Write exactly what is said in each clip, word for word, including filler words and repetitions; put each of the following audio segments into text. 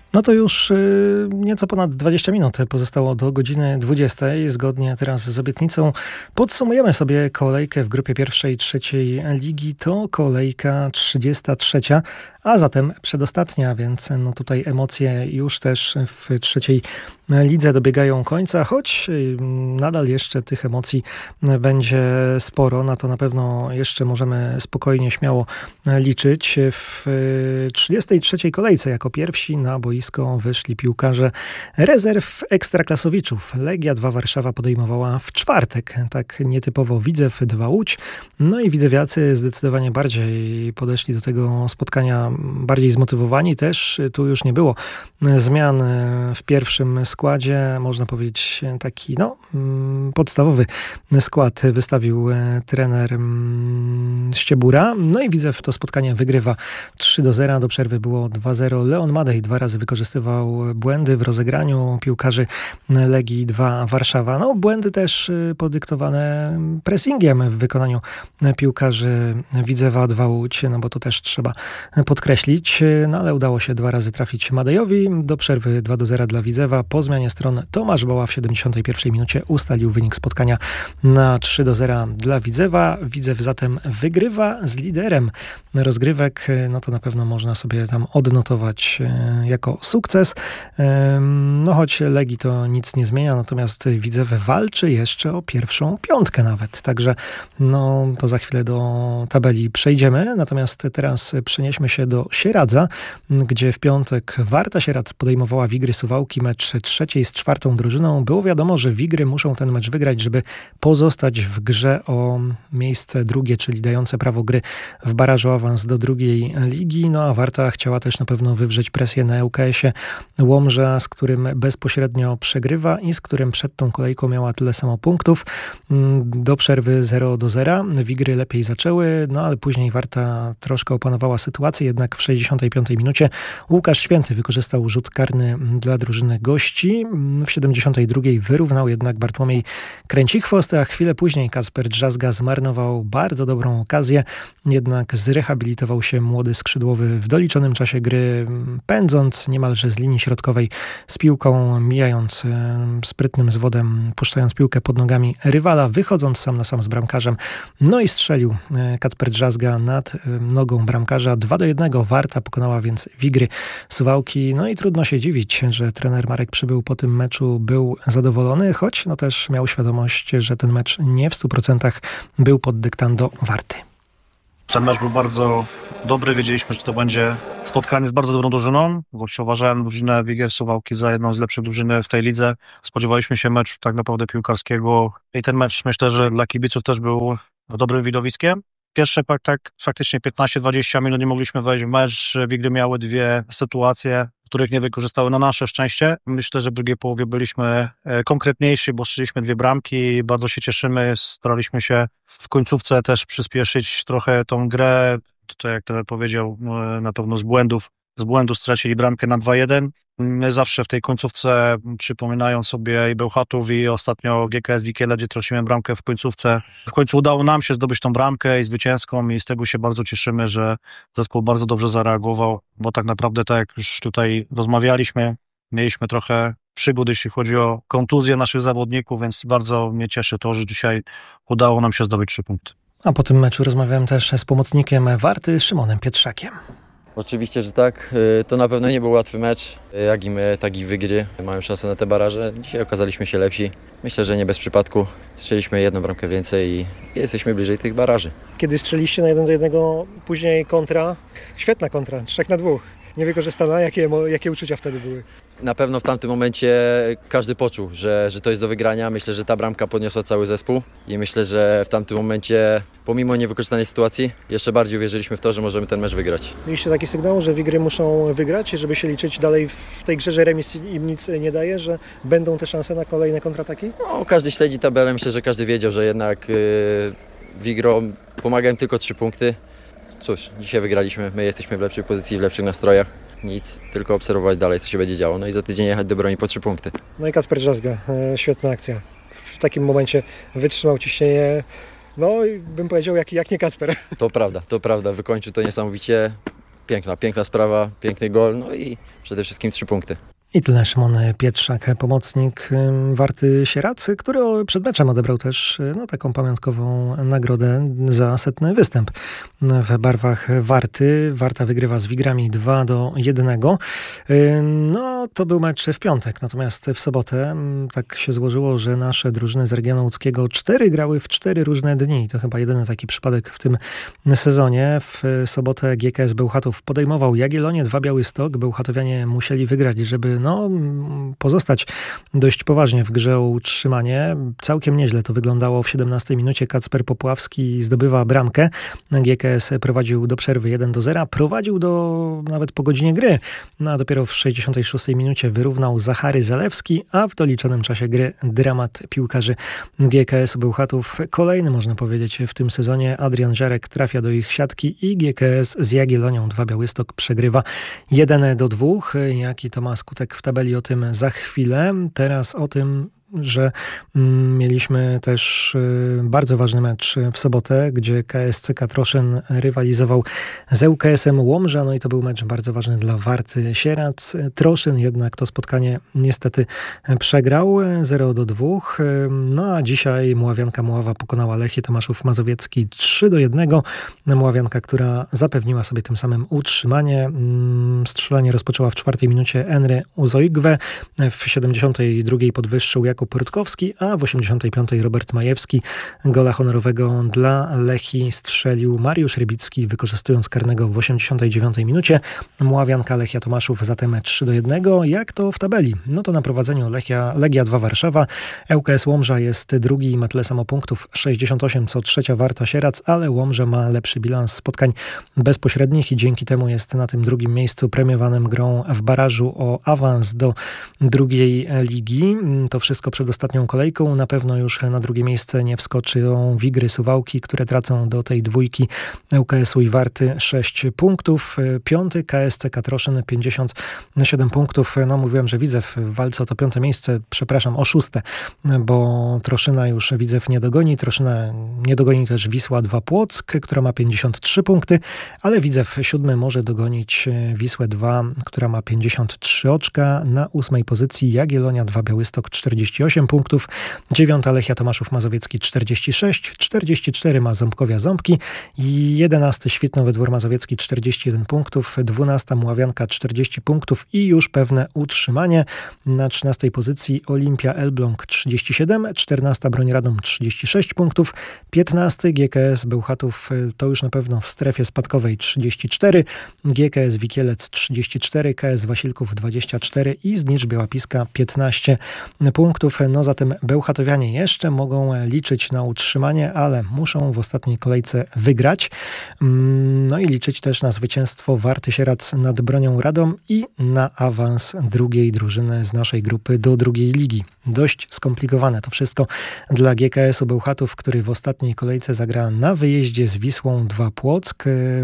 No to już y, nieco ponad dwadzieścia minut pozostało do godziny dwudziestej. Zgodnie teraz z obietnicą podsumujemy sobie kolejkę w grupie pierwszej, trzeciej ligi. To kolejka trzydziesta trzecia, a zatem przedostatnia, więc no tutaj emocje już też w trzeciej lidze dobiegają końca, choć y, nadal jeszcze tych emocji będzie sporo. Na to na pewno jeszcze możemy spokojnie, śmiało liczyć. W trzydziestej trzeciej kolejce jako pierwsi na boisko wyszli piłkarze rezerw ekstraklasowiczów. Legia dwa Warszawa podejmowała w czwartek, tak nietypowo Widzew dwa Łódź. No i widzewiacy zdecydowanie bardziej podeszli do tego spotkania, bardziej zmotywowani też. Tu już nie było zmian w pierwszym składzie. Można powiedzieć taki no, podstawowy skład wystawił trener Ściebura. No i Widzew to spotkanie wygrywa trzy do zera. Do przerwy było dwa zero. Leon Madej dwa razy wykorzystywał błędy w rozegraniu piłkarzy Legii dwa Warszawa. No błędy też podyktowane pressingiem w wykonaniu piłkarzy Widzewa dwa Łódź, no bo to też trzeba podkreślić. No ale udało się dwa razy trafić Madejowi. Do przerwy dwa do zera dla Widzewa. Po zmianie stron Tomasz Boła w siedemdziesiątej pierwszej minucie ustalił wynik spotkania na trzy do zera dla Widzewa. Widzew zatem wygrywa z liderem rozgrywek. No to na pewno można sobie tam odnotować jako sukces. No choć Legii to nic nie zmienia, natomiast Widzew walczy jeszcze o pierwszą piątkę nawet. Także no to za chwilę do tabeli przejdziemy. Natomiast teraz przenieśmy się do Sieradza, gdzie w piątek Warta Sieradz podejmowała Wigry Suwałki, mecz trzeciej z czwartą drużyną. Było wiadomo, że Wigry muszą ten mecz wygrać, żeby pozostać w grze o miejsce drugie, czyli dające prawo gry w barażu awans do drugiej ligi. No a Warta chciała też na pewno wywrzeć presję na U K S-ie Łomża, z którym bezpośrednio przegrywa i z którym przed tą kolejką miała tyle samo punktów. Do przerwy zero do zera. Wigry lepiej zaczęły, no ale później Warta troszkę opanowała sytuację, jednak w sześćdziesiątej piątej minucie Łukasz Święty wykorzystał rzut karny dla drużyny gości. W siedemdziesiątej drugiej wyrównał jednak Bartłomiej Kręcichwost, a chwilę później Kacper Drzazga zmarnował bardzo dobrą okazję, jednak zrehabilitował się młody skrzydłowy w doliczonym czasie gry, pędząc niemalże z linii środkowej z piłką, mijając sprytnym zwodem, puszczając piłkę pod nogami rywala, wychodząc sam na sam z bramkarzem. No i strzelił Kacper Drzazga nad nogą bramkarza. dwa do jednego. Warta pokonała więc Wigry Suwałki. No i trudno się dziwić, że trener Marek Przybył po tym meczu był zadowolony, choć no też miał świadomość, że ten mecz nie w stu procentach był pod dyktando Warty. Ten mecz był bardzo dobry. Wiedzieliśmy, że to będzie spotkanie z bardzo dobrą drużyną, bo uważałem drużynę Wigry Suwałki za jedną z lepszych drużyn w tej lidze. Spodziewaliśmy się meczu tak naprawdę piłkarskiego i ten mecz myślę, że dla kibiców też był dobrym widowiskiem. Pierwsze tak faktycznie piętnaście dwadzieścia minut nie mogliśmy wejść w mecz. Wigry miały dwie sytuacje, których nie wykorzystały na nasze szczęście. Myślę, że w drugiej połowie byliśmy konkretniejsi, bo strzeliśmy dwie bramki. Bardzo się cieszymy. Staraliśmy się w końcówce też przyspieszyć trochę tą grę. Tutaj, jak trener powiedział, na pewno z błędów. Z błędu stracili bramkę na dwa jeden. My zawsze w tej końcówce przypominają sobie i Bełchatów, i ostatnio G K S Wikiele, gdzie tracimy bramkę w końcówce. W końcu udało nam się zdobyć tą bramkę i zwycięską i z tego się bardzo cieszymy, że zespół bardzo dobrze zareagował, bo tak naprawdę, tak jak już tutaj rozmawialiśmy, mieliśmy trochę przygód, jeśli chodzi o kontuzję naszych zawodników, więc bardzo mnie cieszy to, że dzisiaj udało nam się zdobyć trzy punkty. A po tym meczu rozmawiałem też z pomocnikiem Warty, Szymonem Pietrzakiem. Oczywiście, że tak. To na pewno nie był łatwy mecz. Jak i my, tak i Wigry mają szansę na te baraże. Dzisiaj okazaliśmy się lepsi. Myślę, że nie bez przypadku. Strzeliśmy jedną bramkę więcej i jesteśmy bliżej tych baraży. Kiedy strzeliście na jeden do jednego, później kontra, świetna kontra, trzech na dwóch. Niewykorzystana. Jakie, jakie uczucia wtedy były? Na pewno w tamtym momencie każdy poczuł, że, że to jest do wygrania. Myślę, że ta bramka podniosła cały zespół i myślę, że w tamtym momencie, pomimo niewykorzystanej sytuacji, jeszcze bardziej uwierzyliśmy w to, że możemy ten mecz wygrać. Mieliście taki sygnał, że Wigry muszą wygrać, żeby się liczyć dalej w tej grze, że remis im nic nie daje, że będą te szanse na kolejne kontrataki? No, każdy śledzi tabelę. Myślę, że każdy wiedział, że jednak yy, Wigrom pomagają tylko trzy punkty. Cóż, dzisiaj wygraliśmy, my jesteśmy w lepszej pozycji, w lepszych nastrojach. Nic, tylko obserwować dalej, co się będzie działo. No i za tydzień jechać do broni po trzy punkty. No i Kacper Drzazga, e, świetna akcja. W takim momencie wytrzymał ciśnienie, no i bym powiedział, jak, jak nie Kacper. To prawda, to prawda. Wykończył to niesamowicie. piękna, piękna sprawa, piękny gol, no i przede wszystkim trzy punkty. I tyle Szymon Pietrzak, pomocnik Warty Sieradz, który przed meczem odebrał też no, taką pamiątkową nagrodę za setny występ w barwach Warty. Warta wygrywa z Wigrami dwa do jednego. No, to był mecz w piątek, natomiast w sobotę tak się złożyło, że nasze drużyny z regionu łódzkiego cztery grały w cztery różne dni. To chyba jedyny taki przypadek w tym sezonie. W sobotę G K S Bełchatów podejmował Jagiellonię, dwa Białystok. Bełchatowianie musieli wygrać, żeby no, pozostać dość poważnie w grze o utrzymanie. Całkiem nieźle to wyglądało. W siedemnastej minucie Kacper Popławski zdobywa bramkę. G K S prowadził do przerwy jeden do zera. Prowadził do nawet po godzinie gry. No, a dopiero w sześćdziesiątej szóstej minucie wyrównał Zachary Zalewski, a w doliczonym czasie gry dramat piłkarzy G K S Bełchatów. Kolejny, można powiedzieć, w tym sezonie. Adrian Ziarek trafia do ich siatki i G K S z Jagiellonią dwa Białystok przegrywa jeden do dwóch. Jaki to ma skutek w tabeli, o tym za chwilę. Teraz o tym, że mieliśmy też bardzo ważny mecz w sobotę, gdzie K S C Troszyn rywalizował z L K S-em Łomża, no i to był mecz bardzo ważny dla Warty Sieradz. Troszyn jednak to spotkanie niestety przegrał zero do dwóch, no a dzisiaj Mławianka Mława pokonała Lechię Tomaszów Mazowiecki trzy do jednego. Mławianka, która zapewniła sobie tym samym utrzymanie. Strzelanie rozpoczęła w czwartej minucie Enry Uzoigwe, w siedemdziesiątej drugiej podwyższył Jakub Rutkowski, a w osiemdziesiątej piątej Robert Majewski. Gola honorowego dla Lechii strzelił Mariusz Rybicki, wykorzystując karnego w osiemdziesiątej dziewiątej minucie. Mławianka Lechia Tomaszów zatem trzy do jednego. Jak to w tabeli? No to na prowadzeniu Lechia, Legia dwa Warszawa. L K S Łomża jest drugi, ma tyle samo punktów, sześćdziesiąt osiem, co trzecia Warta Sieradz, ale Łomża ma lepszy bilans spotkań bezpośrednich i dzięki temu jest na tym drugim miejscu, premiowanym grą w barażu o awans do drugiej ligi. To wszystko przed ostatnią kolejką. Na pewno już na drugie miejsce nie wskoczą Wigry Suwałki, które tracą do tej dwójki L K S-u i Warty sześć punktów. Piąty K S C Troszyn pięćdziesiąt siedem punktów. No mówiłem, że Widzew w walce o to piąte miejsce, przepraszam, o szóste, bo Troszyna już Widzew nie dogoni. Troszyna nie dogoni też Wisła dwa Płock, która ma pięćdziesiąt trzy punkty, ale Widzew siódmy może dogonić Wisłę dwa, która ma pięćdziesiąt trzy oczka. Na ósmej pozycji Jagiellonia dwa Białystok czterdzieści osiem punktów, dziewiąta Lechia Tomaszów Mazowiecki czterdzieści sześć, czterdzieści cztery ma Ząbkowia Ząbki i jedenasty Świtnowy Dwór Mazowiecki czterdzieści jeden punktów, dwunasta Mławianka czterdzieści punktów i już pewne utrzymanie. Na trzynastej pozycji Olimpia Elbląg trzydzieści siedem, czternasta Broń Radom trzydzieści sześć punktów, piętnasty G K S Bełchatów to już na pewno w strefie spadkowej trzydzieści cztery, G K S Wikielec trzydzieści cztery, K S Wasilków dwadzieścia cztery i Znicz Biała Piska piętnaście punktów. No zatem Bełchatowianie jeszcze mogą liczyć na utrzymanie, ale muszą w ostatniej kolejce wygrać. No i liczyć też na zwycięstwo Warty Sieradz nad Bronią Radom i na awans drugiej drużyny z naszej grupy do drugiej ligi. Dość skomplikowane to wszystko dla G K S-u Bełchatów, który w ostatniej kolejce zagra na wyjeździe z Wisłą dwa Płock.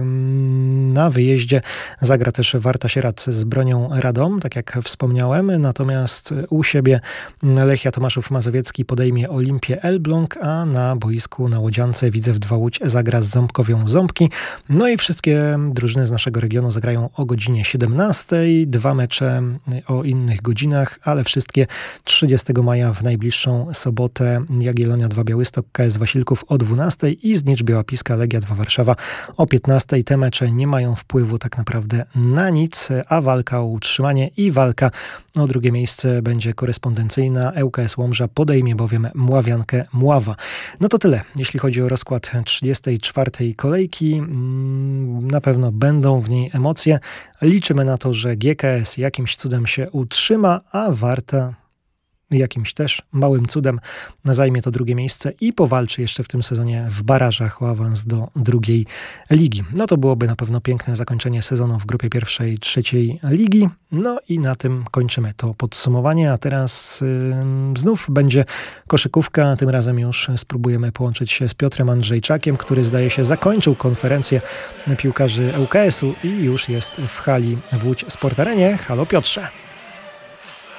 Na wyjeździe zagra też Warta Sieradz z Bronią Radom, tak jak wspomniałem, natomiast u siebie Lechia Tomaszów Mazowiecki podejmie Olimpię Elbląg, a na boisku na Łodziance Widzew dwa Łódź zagra z Ząbkowią Ząbki. No i wszystkie drużyny z naszego regionu zagrają o godzinie siedemnastej. Dwa mecze o innych godzinach, ale wszystkie trzydziestego maja w najbliższą sobotę. Jagiellonia dwa Białystok, K S Wasilków o dwunastej i Znicz Biała Piska, Legia dwa Warszawa o piętnastej. Te mecze nie mają wpływu tak naprawdę na nic, a walka o utrzymanie i walka o drugie miejsce będzie korespondencyjna. L K S Łomża podejmie bowiem Mławiankę Mława. No to tyle, jeśli chodzi o rozkład trzydziestej czwartej kolejki. Na pewno będą w niej emocje. Liczymy na to, że G K S jakimś cudem się utrzyma, a Warta jakimś też małym cudem zajmie to drugie miejsce i powalczy jeszcze w tym sezonie w barażach o awans do drugiej ligi. No to byłoby na pewno piękne zakończenie sezonu w grupie pierwszej, trzeciej ligi. No i na tym kończymy to podsumowanie, a teraz yy, znów będzie koszykówka. Tym razem już spróbujemy połączyć się z Piotrem Andrzejczakiem, który zdaje się zakończył konferencję piłkarzy L K S-u i już jest w hali w Łódź Sport Arenie. Halo Piotrze.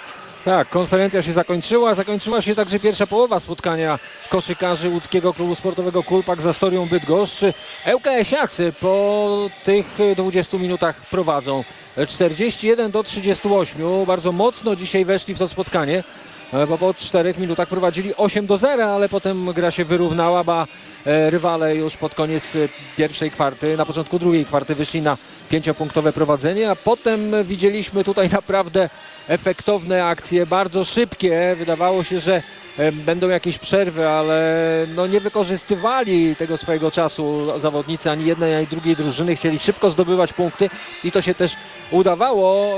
Tak, konferencja się zakończyła. Zakończyła się także pierwsza połowa spotkania koszykarzy łódzkiego klubu sportowego Kulpak z Astorią Bydgoszcz. ŁKS-iacy po tych dwudziestu minutach prowadzą czterdzieści jeden do trzydziestu ośmiu. Bardzo mocno dzisiaj weszli w to spotkanie, bo po czterech minutach prowadzili osiem do zera, ale potem gra się wyrównała, ba rywale już pod koniec pierwszej kwarty, na początku drugiej kwarty wyszli na pięciopunktowe prowadzenie, a potem widzieliśmy tutaj naprawdę efektowne akcje, bardzo szybkie. Wydawało się, że będą jakieś przerwy, ale no nie wykorzystywali tego swojego czasu zawodnicy ani jednej, ani drugiej drużyny. Chcieli szybko zdobywać punkty i to się też udawało.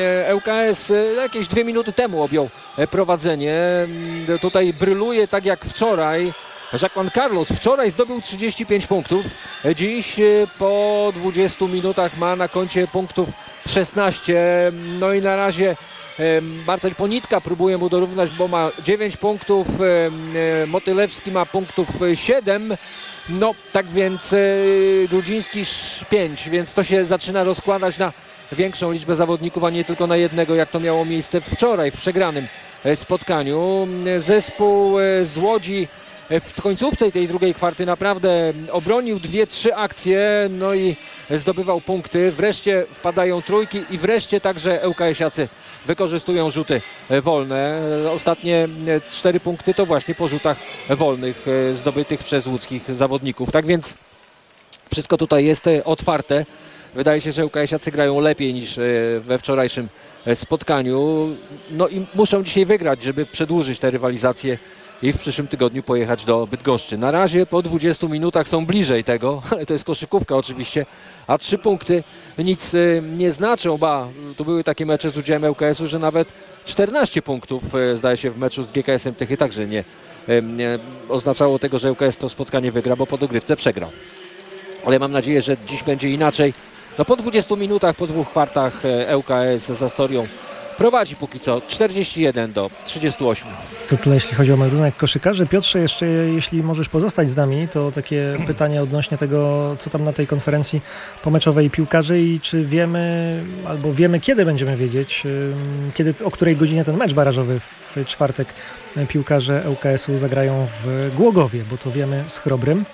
ŁKS jakieś dwie minuty temu objął prowadzenie. Tutaj bryluje tak jak wczoraj Jacques Juan Carlos. Wczoraj zdobył trzydzieści pięć punktów. Dziś po dwudziestu minutach ma na koncie punktów szesnaście. No i na razie Marcel Ponitka próbuje mu dorównać, bo ma dziewięć punktów. Motylewski ma punktów siedem. No tak więc Grudziński pięć, więc to się zaczyna rozkładać na większą liczbę zawodników, a nie tylko na jednego, jak to miało miejsce wczoraj w przegranym spotkaniu. Zespół z Łodzi w końcówce tej drugiej kwarty naprawdę obronił dwie, trzy akcje, no i zdobywał punkty. Wreszcie wpadają trójki i wreszcie także ŁKS-iacy wykorzystują rzuty wolne. Ostatnie cztery punkty to właśnie po rzutach wolnych zdobytych przez łódzkich zawodników. Tak więc wszystko tutaj jest otwarte. Wydaje się, że ŁKS-iacy grają lepiej niż we wczorajszym spotkaniu. No i muszą dzisiaj wygrać, żeby przedłużyć tę rywalizację i w przyszłym tygodniu pojechać do Bydgoszczy. Na razie po dwudziestu minutach są bliżej tego, ale to jest koszykówka oczywiście, a trzy punkty nic nie znaczą, ba, tu były takie mecze z udziałem ŁKS-u, że nawet czternaście punktów, zdaje się, w meczu z G K S-em Tychy także nie, nie oznaczało tego, że ŁKS to spotkanie wygra, bo po dogrywce przegrał. Ale mam nadzieję, że dziś będzie inaczej. No po dwudziestu minutach, po dwóch kwartach ŁKS z Astorią prowadzi póki co czterdzieści jeden do trzydziestu ośmiu. To tyle, jeśli chodzi o meldunek koszykarzy. Piotrze, jeszcze jeśli możesz pozostać z nami, to takie pytanie odnośnie tego, co tam na tej konferencji pomeczowej piłkarzy i czy wiemy, albo wiemy, kiedy będziemy wiedzieć, kiedy, o której godzinie ten mecz barażowy w czwartek piłkarze ŁKS-u zagrają w Głogowie, bo to wiemy z Chrobrym.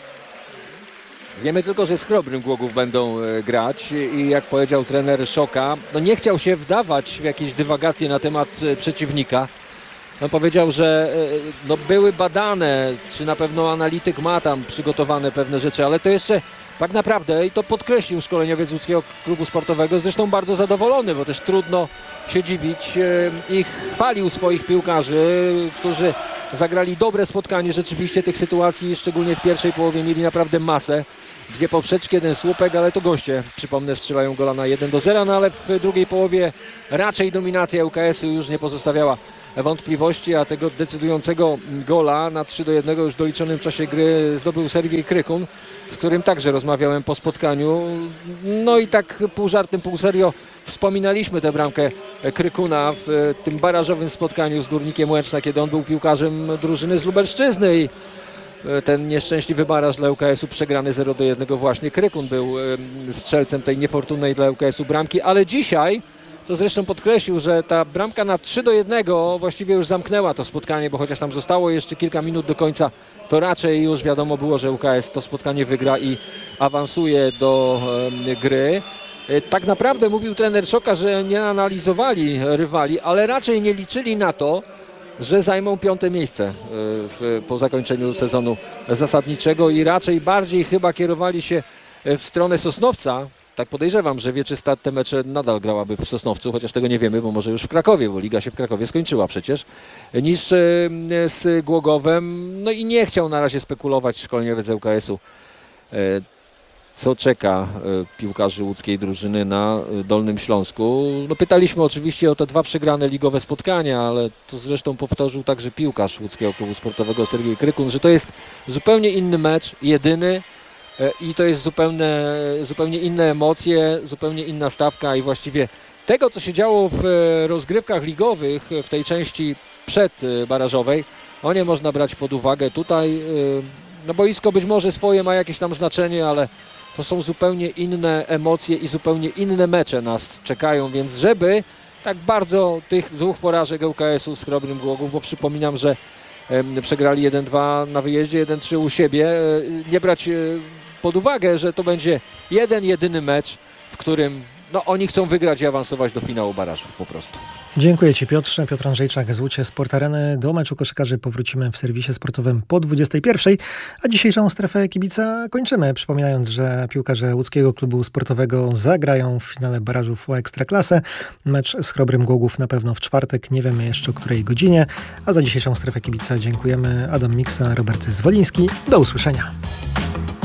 Wiemy tylko, że z Chrobrym Głogów będą grać i jak powiedział trener Szoka, no nie chciał się wdawać w jakieś dywagacje na temat przeciwnika. No powiedział, że no były badane, czy na pewno analityk ma tam przygotowane pewne rzeczy, ale to jeszcze tak naprawdę, i to podkreślił szkoleniowiec łódzkiego klubu sportowego, zresztą bardzo zadowolony, bo też trudno się dziwić, i chwalił swoich piłkarzy, którzy zagrali dobre spotkanie. Rzeczywiście tych sytuacji, szczególnie w pierwszej połowie, mieli naprawdę masę. Dwie poprzeczki, jeden słupek, ale to goście, przypomnę, strzelają gola na jeden do zera, no ale w drugiej połowie raczej dominacja ŁKS-u już nie pozostawiała wątpliwości, a tego decydującego gola na trzy do jednego już w doliczonym czasie gry zdobył Sergiej Krykun, z którym także rozmawiałem po spotkaniu. No i tak pół żartem, pół serio wspominaliśmy tę bramkę Krykuna w tym barażowym spotkaniu z Górnikiem Łęczna, kiedy on był piłkarzem drużyny z Lubelszczyzny i ten nieszczęśliwy baraż dla ŁKS-u przegrany zero do jednego właśnie Krykun był strzelcem tej niefortunnej dla ŁKS-u bramki, ale dzisiaj, to zresztą podkreślił, że ta bramka na trzy do jednego właściwie już zamknęła to spotkanie, bo chociaż tam zostało jeszcze kilka minut do końca, to raczej już wiadomo było, że ŁKS to spotkanie wygra i awansuje do gry. Tak naprawdę mówił trener Szoka, że nie analizowali rywali, ale raczej nie liczyli na to, że zajmą piąte miejsce w, po zakończeniu sezonu zasadniczego i raczej bardziej chyba kierowali się w stronę Sosnowca. Tak podejrzewam, że Wieczysta te mecze nadal grałaby w Sosnowcu, chociaż tego nie wiemy, bo może już w Krakowie, bo liga się w Krakowie skończyła przecież, niż z Głogowem. No i nie chciał na razie spekulować szkoleniowiec ŁKS-u, co czeka piłkarzy łódzkiej drużyny na Dolnym Śląsku. No pytaliśmy oczywiście o te dwa przegrane ligowe spotkania, ale to zresztą powtórzył także piłkarz łódzkiego klubu sportowego Sergiej Krykun, że to jest zupełnie inny mecz, jedyny, i to jest zupełnie, zupełnie inne emocje, zupełnie inna stawka i właściwie tego, co się działo w rozgrywkach ligowych w tej części przedbarażowej, o nie można brać pod uwagę. Tutaj no boisko być może swoje ma jakieś tam znaczenie, ale to są zupełnie inne emocje i zupełnie inne mecze nas czekają, więc żeby tak bardzo tych dwóch porażek ŁKS-u z Chrobrym Głogów, bo przypominam, że em, przegrali jeden dwa na wyjeździe, jeden trzy u siebie. E, nie brać e, pod uwagę, że to będzie jeden, jedyny mecz, w którym no, oni chcą wygrać i awansować do finału barażów po prostu. Dziękuję Ci, Piotrze. Piotr Andrzejczak z Łucie Sport Areny. Do meczu koszykarzy powrócimy w serwisie sportowym po dwudziestej pierwszej, a dzisiejszą strefę kibica kończymy, przypominając, że piłkarze łódzkiego klubu sportowego zagrają w finale barażów o Ekstraklasę. Mecz z Chrobrym Głogów na pewno w czwartek, nie wiemy jeszcze o której godzinie, a za dzisiejszą strefę kibica dziękujemy. Adam Miksa, Robert Zwoliński. Do usłyszenia.